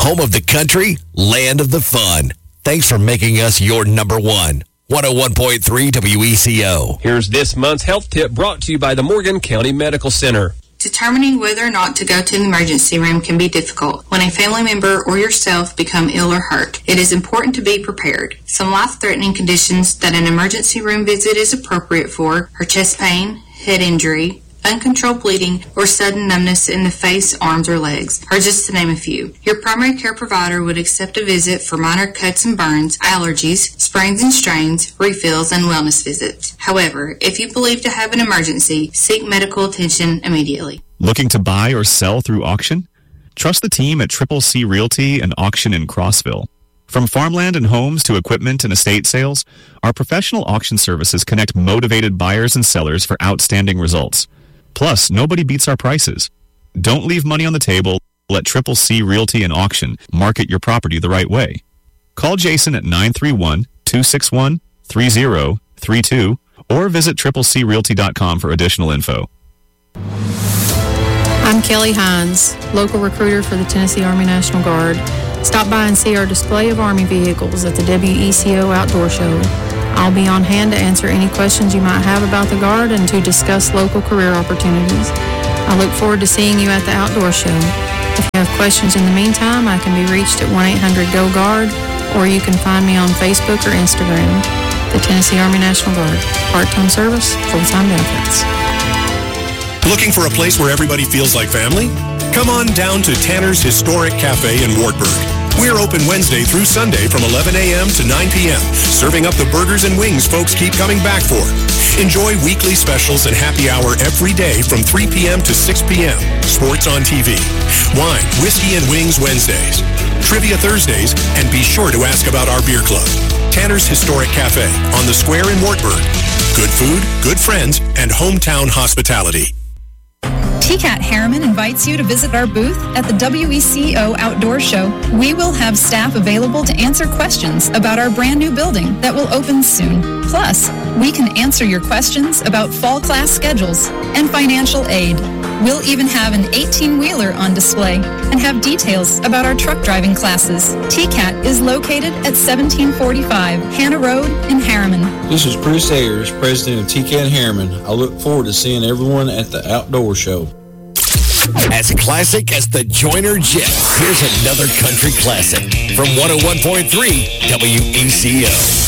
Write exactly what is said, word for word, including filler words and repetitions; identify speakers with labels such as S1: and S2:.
S1: home of the country, land of the fun. Thanks for making us your number one. one oh one point three W E C O.
S2: Here's this month's health tip brought to you by the Morgan County Medical Center.
S3: Determining whether or not to go to the emergency room can be difficult when a family member or yourself become ill or hurt. It is important to be prepared. Some life-threatening conditions that an emergency room visit is appropriate for are chest pain, head injury, uncontrolled bleeding, or sudden numbness in the face, arms, or legs, are just to name a few. Your primary care provider would accept a visit for minor cuts and burns, allergies, sprains and strains, refills, and wellness visits. However, if you believe to have an emergency, seek medical attention immediately.
S4: Looking to buy or sell through auction? Trust the team at Triple C Realty and Auction in Crossville. From farmland and homes to equipment and estate sales, our professional auction services connect motivated buyers and sellers for outstanding results. Plus, nobody beats our prices. Don't leave money on the table. Let Triple C Realty and Auction market your property the right way. Call Jason at nine three one, two six one, three zero three two or visit triple c realty dot com for additional info.
S5: I'm Kelly Hines, local recruiter for the Tennessee Army National Guard. Stop by and see our display of Army vehicles at the W E C O Outdoor Show. I'll be on hand to answer any questions you might have about the Guard and to discuss local career opportunities. I look forward to seeing you at the Outdoor Show. If you have questions in the meantime, I can be reached at one eight hundred go guard, or you can find me on Facebook or Instagram. The Tennessee Army National Guard. Part-time service, full-time benefits.
S6: Looking for a place where everybody feels like family? Come on down to Tanner's Historic Cafe in Wartburg. We're open Wednesday through Sunday from eleven a.m. to nine p.m., serving up the burgers and wings folks keep coming back for. Enjoy weekly specials and happy hour every day from three p.m. to six p.m. Sports on T V. Wine, whiskey, and wings Wednesdays. Trivia Thursdays, and be sure to ask about our beer club. Tanner's Historic Cafe on the square in Wartburg. Good food, good friends, and hometown hospitality.
S7: T C A T Harriman invites you to visit our booth at the W E C O Outdoor Show. We will have staff available to answer questions about our brand new building that will open soon. Plus, we can answer your questions about fall class schedules and financial aid. We'll even have an eighteen-wheeler on display and have details about our truck driving classes. T C A T is located at seventeen forty-five Hannah Road in Harriman.
S8: This is Chris Ayers, president of T C A T Harriman. I look forward to seeing everyone at the Outdoor Show.
S1: As classic as the Joyner Jets, here's another country classic from one oh one point three W E C O.